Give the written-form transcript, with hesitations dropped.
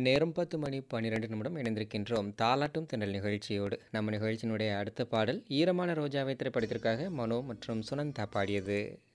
நேரம் 10 மணி 12 நிமிடம் இணைந்திருக்கின்றோம். தாலாட்டும் தென்றல் நிகழ்ச்சியோடு. நம்ம நிகழ்ச்சியினுடைய அடுத்த பாடல் ஈரமான ரோஜாவை திரைப்படத்திற்காக மனோ மற்றும் சுனந்தா பாடியது.